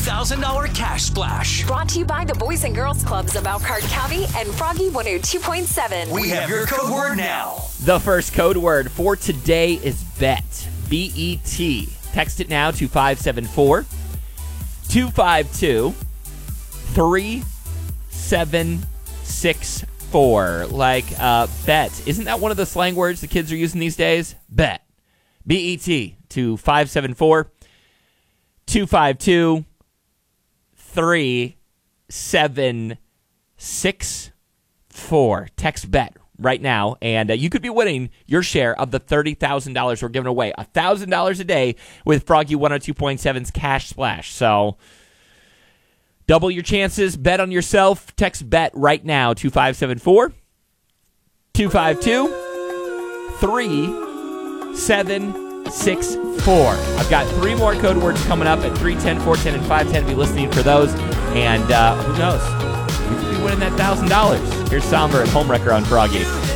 $30,000 cash splash. Brought to you by the Boys and Girls Clubs of Elkhart County and Froggy 102.7. We have your code word now. The first code word for today is bet. B-E-T. Text it now to 574-252-3764. Like bet. Isn't that one of the slang words the kids are using these days? Bet. B-E-T to 574-252-3764. Text bet right now, and you could be winning your share of the $30,000 we're giving away. $1,000 a day with Froggy 102.7's Cash Splash. So double your chances. Bet on yourself. Text bet right now to 574-252-3764. I've got 3 more code words coming up at 310, 410, and 510. Be listening for those. And who knows? You could be winning that $1,000. Here's Somber and Homewrecker on Froggy.